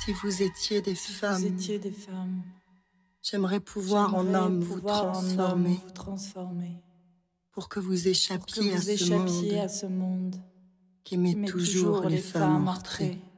Si vous étiez des femmes, j'aimerais pouvoir en homme vous transformer, pour que vous échappiez à ce monde qui met toujours les femmes en retrait.